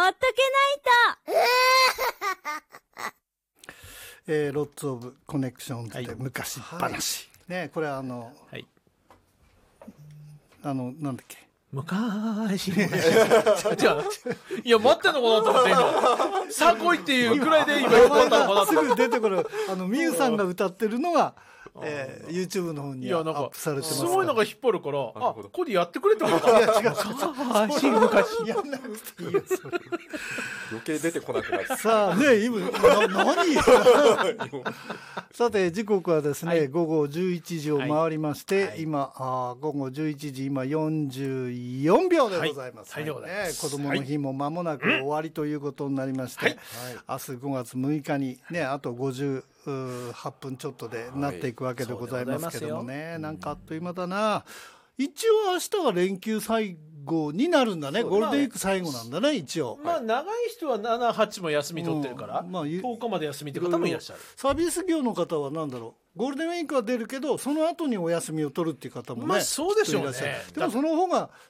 っとけないと。 ロッツオブコネクションズで昔話、ね、これなんだっけ、 昔違う。いや、待ってんのかなと思って今。さあ来いっていうくらいで今言ったのかなすぐ出てくるみゆさんが歌ってるのが、YouTube の方にアップされてますから。 すごいのが引っ張るから、あ、ここでやってくれってことか。いや違う。昔やんなくていいよそれ。 余計出てこなくなる。 さあね、今何さて時刻はですね、午後11時を回りまして、今午後11時今44秒でございます、子どもの日も間もなく終わりということになりまして、明日5月6日にね、あと58分ちょっとでなっていくわけでございますけどもね、なんかあっという間だな。一応明日は連休最後になるんだね。ゴールデンウィーク最後なんだね、一応。 まあ長い人は7、8も休み取ってるから、10日まで休みって方もいらっしゃる。 サービス業の方は何だろう、ゴールデンウィークは出るけどその後にお休みを取るっていう方もね、 まあそうでしょうね。 でもその方が